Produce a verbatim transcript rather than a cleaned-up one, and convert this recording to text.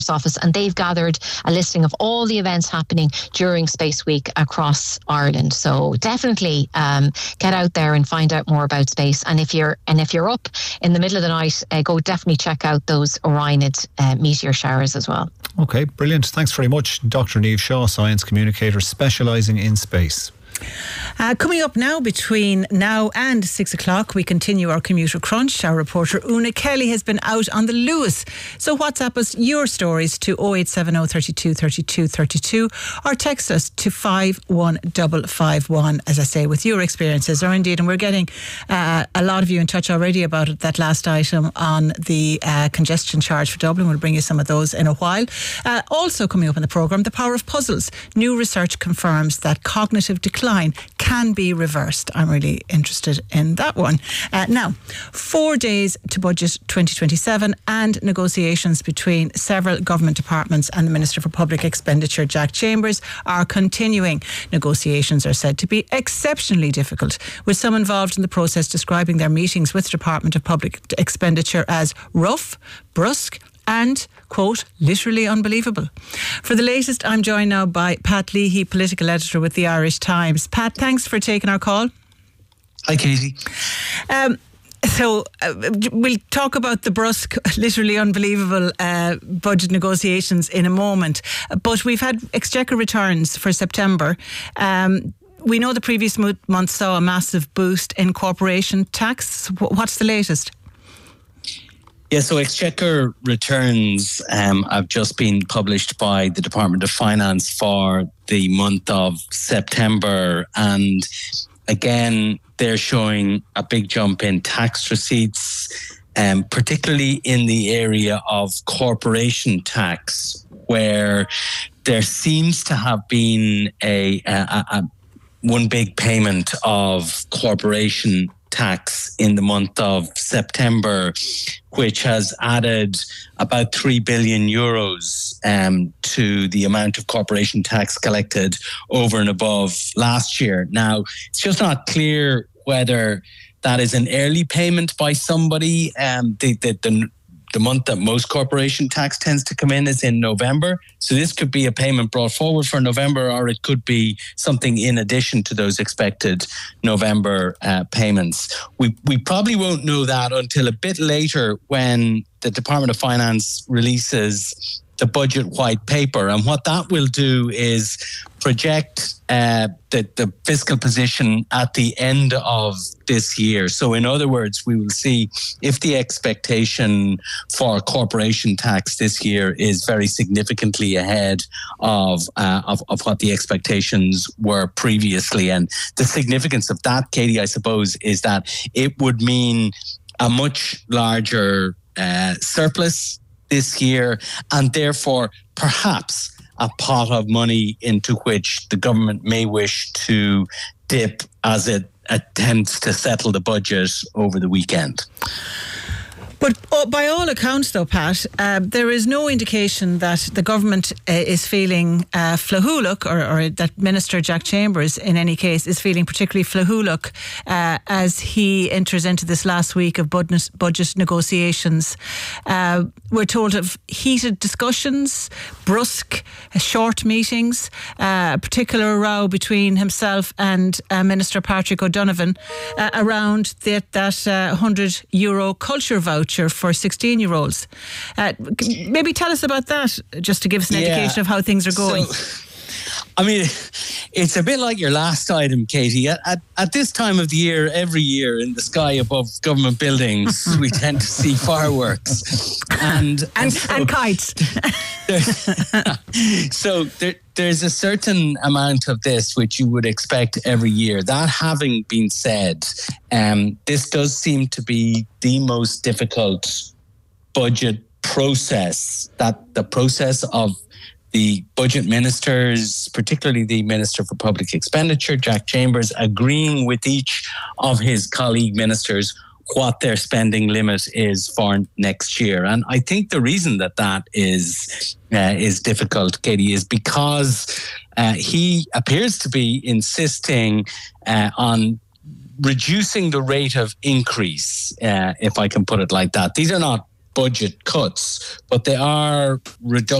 office, and they've gathered a listing of all the events happening during Space Week across Ireland. So definitely um, get out there and find out more about space. And if you're and if you're up in the middle of the night, uh, go definitely check out those Orionid uh, meteor showers as well. Okay, brilliant. Thanks very much, Doctor Niamh Shaw, science communicator specialising in space. Uh, coming up now, between now and six o'clock, we continue our commuter crunch. Our reporter Una Kelly has been out on the Luas. So WhatsApp us your stories to oh eight seven oh, thirty-two, thirty-two, thirty-two or text us to five one five five one, as I say, with your experiences. Or indeed, and we're getting uh, a lot of you in touch already about it, that last item on the uh, congestion charge for Dublin. We'll bring you some of those in a while. Uh, also coming up in the programme, the power of puzzles. New research confirms that cognitive decline can be reversed. I'm really interested in that one. Uh, now, four days to budget twenty twenty-seven, and negotiations between several government departments and the Minister for Public Expenditure, Jack Chambers, are continuing. Negotiations are said to be exceptionally difficult, with some involved in the process describing their meetings with the Department of Public Expenditure as rough, brusque, and, quote, literally unbelievable. For the latest, I'm joined now by Pat Leahy, political editor with the Irish Times. Pat, thanks for taking our call. Hi, Katie. Um, so uh, we'll talk about the brusque, literally unbelievable uh, budget negotiations in a moment. But we've had Exchequer returns for September. Um, we know the previous month saw a massive boost in corporation tax. What's the latest? Yeah, so Exchequer returns um, have just been published by the Department of Finance for the month of September. And again, they're showing a big jump in tax receipts, um, particularly in the area of corporation tax, where there seems to have been a, a, a one big payment of corporation tax in the month of September, which has added about three billion euros um, to the amount of corporation tax collected over and above last year. Now, it's just not clear whether that is an early payment by somebody. Um, the, the, the, the month that most corporation tax tends to come in is in November. So this could be a payment brought forward for November, or it could be something in addition to those expected November uh, payments. We we probably won't know that until a bit later, when the Department of Finance releases the budget white paper. And what that will do is project uh, the, the fiscal position at the end of this year. So in other words, we will see if the expectation for corporation tax this year is very significantly ahead of, uh, of, of what the expectations were previously. And the significance of that, Katie, I suppose, is that it would mean a much larger uh, surplus this year, and therefore perhaps a pot of money into which the government may wish to dip as it attempts to settle the budget over the weekend. But oh, by all accounts, though, Pat, uh, there is no indication that the government uh, is feeling uh, flahuluk, or, or that Minister Jack Chambers, in any case, is feeling particularly flahuluk uh, as he enters into this last week of budget, budget negotiations. Uh, we're told of heated discussions, brusque, uh, short meetings, uh, a particular row between himself and uh, Minister Patrick O'Donovan uh, around the, that uh, one hundred euro culture voucher for sixteen-year-olds. Uh, maybe tell us about that, just to give us an yeah. indication of how things are going. So, I mean, it's a bit like your last item, Katie. At, at, at this time of the year, every year in the sky above government buildings, we tend to see fireworks. And, and, and, so, and kites. so there, there's a certain amount of this which you would expect every year. That having been said, um, this does seem to be the most difficult budget process, that the process of the budget ministers, particularly the Minister for Public Expenditure, Jack Chambers, agreeing with each of his colleague ministers what their spending limit is for next year. And I think the reason that that is uh, is difficult, Katie, is because uh, he appears to be insisting uh, on reducing the rate of increase, uh, if I can put it like that. These are not budget cuts, but they are reductions